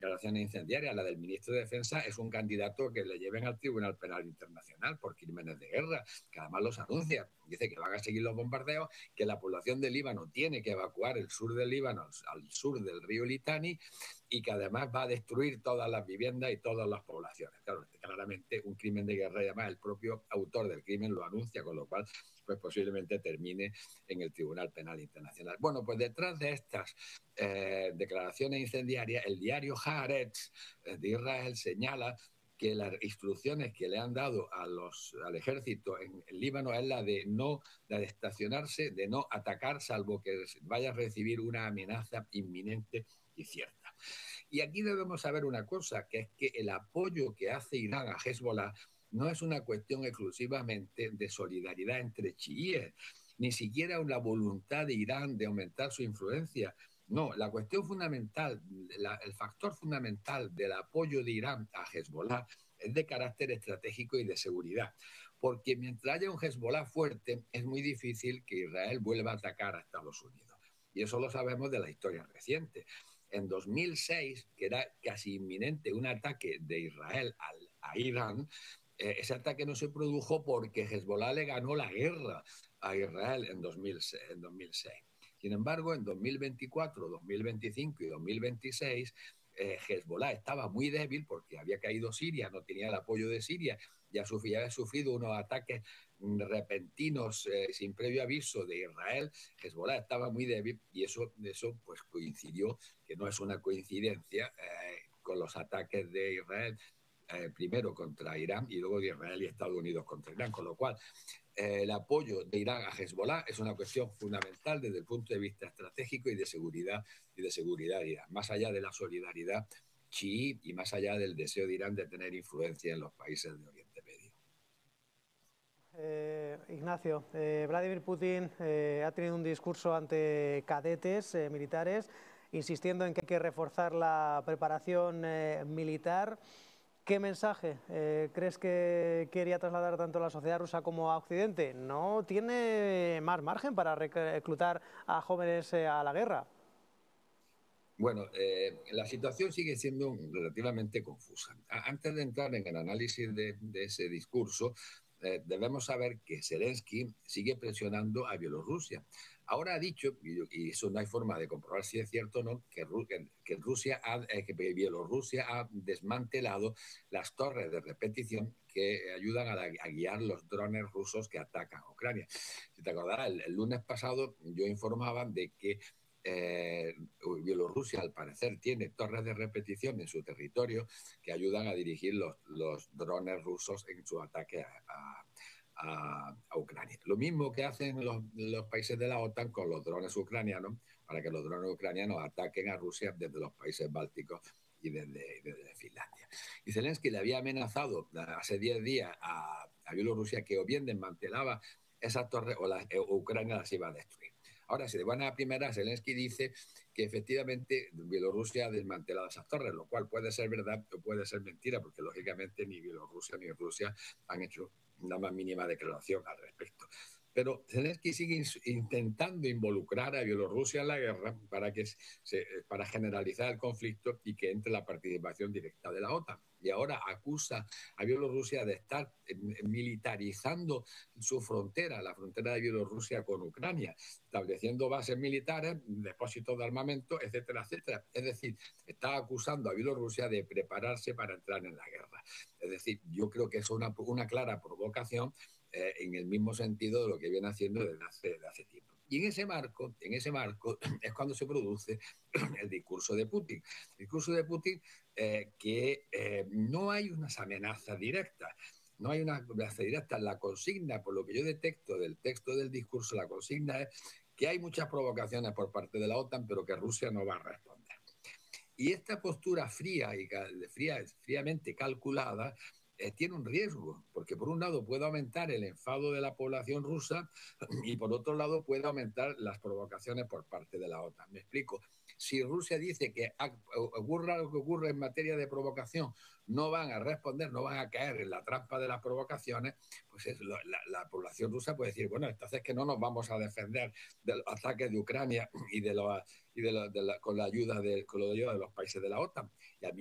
declaraciones incendiarias. La del ministro de Defensa es un candidato que le lleven al Tribunal Penal Internacional por crímenes de guerra, que además los anuncia. Dice que van a seguir los bombardeos, que la población del Líbano tiene que evacuar el sur del Líbano al sur del río Litani y que además va a destruir todas las viviendas y todas las poblaciones. Claro, claramente un crimen de guerra, y además el propio autor del crimen lo anuncia, con lo cual pues posiblemente termine en el Tribunal Penal Internacional. Bueno, pues detrás de estas declaraciones incendiarias, el diario Haaretz de Israel señala que las instrucciones que le han dado al ejército en el Líbano es la de estacionarse, de no atacar, salvo que vaya a recibir una amenaza inminente y cierta. Y aquí debemos saber una cosa, que es que el apoyo que hace Irán a Hezbollah no es una cuestión exclusivamente de solidaridad entre chiíes, ni siquiera una voluntad de Irán de aumentar su influencia. No, la cuestión fundamental, el factor fundamental del apoyo de Irán a Hezbollah es de carácter estratégico y de seguridad, porque mientras haya un Hezbollah fuerte, es muy difícil que Israel vuelva a atacar a Estados Unidos. Y eso lo sabemos de la historia reciente. En 2006, que era casi inminente un ataque de Israel a Irán, ese ataque no se produjo porque Hezbollah le ganó la guerra a Israel en 2006. Sin embargo, en 2024, 2025 y 2026, Hezbollah estaba muy débil porque había caído Siria, no tenía el apoyo de Siria, ya había sufrido unos ataques repentinos sin previo aviso de Israel. Hezbollah estaba muy débil y eso pues coincidió, que no es una coincidencia, con los ataques de Israel, primero contra Irán y luego de Israel y Estados Unidos contra Irán, con lo cual el apoyo de Irán a Hezbollah es una cuestión fundamental desde el punto de vista estratégico y de seguridad de Irán, más allá de la solidaridad chií y más allá del deseo de Irán de tener influencia en los países de Oriente Medio. Ignacio, Vladimir Putin ha tenido un discurso ante cadetes militares, insistiendo en que hay que reforzar la preparación militar. ¿Qué mensaje crees que quería trasladar tanto a la sociedad rusa como a Occidente? ¿No tiene más margen para reclutar a jóvenes a la guerra? Bueno, la situación sigue siendo relativamente confusa. Antes de entrar en el análisis de ese discurso, debemos saber que Zelensky sigue presionando a Bielorrusia. Ahora ha dicho, y eso no hay forma de comprobar si es cierto o no, que Bielorrusia ha desmantelado las torres de repetición que ayudan a guiar los drones rusos que atacan a Ucrania. Si te acordarás, el lunes pasado yo informaba de que Bielorrusia al parecer tiene torres de repetición en su territorio que ayudan a dirigir los drones rusos en su ataque a Ucrania. Lo mismo que hacen los países de la OTAN con los drones ucranianos, para que los drones ucranianos ataquen a Rusia desde los países bálticos y desde Finlandia. Y Zelensky le había amenazado hace 10 días a Bielorrusia que o bien desmantelaba esas torres o Ucrania las iba a destruir. Ahora, si de buena primera, Zelensky dice que efectivamente Bielorrusia ha desmantelado esas torres, lo cual puede ser verdad o puede ser mentira, porque lógicamente ni Bielorrusia ni Rusia han hecho la más mínima declaración al respecto. Pero Zelensky sigue intentando involucrar a Bielorrusia en la guerra para generalizar el conflicto y que entre la participación directa de la OTAN. Y ahora acusa a Bielorrusia de estar militarizando su frontera, la frontera de Bielorrusia con Ucrania, estableciendo bases militares, depósitos de armamento, etcétera, etcétera. Es decir, está acusando a Bielorrusia de prepararse para entrar en la guerra. Es decir, yo creo que es una clara provocación en el mismo sentido de lo que viene haciendo desde hace tiempo. Y en ese marco es cuando se produce el discurso de Putin. El discurso de Putin que no hay unas amenazas directas, no hay una amenaza directa. La consigna, por lo que yo detecto del texto del discurso, la consigna es que hay muchas provocaciones por parte de la OTAN, pero que Rusia no va a responder. Y esta postura fríamente calculada tiene un riesgo, porque por un lado puede aumentar el enfado de la población rusa y por otro lado puede aumentar las provocaciones por parte de la OTAN. Me explico. si Rusia dice que ocurra lo que ocurre en materia de provocación, no van a responder, no van a caer en la trampa de las provocaciones, pues la población rusa puede decir, bueno, entonces que no nos vamos a defender del ataque de Ucrania con la ayuda de los países de la OTAN. Y a mí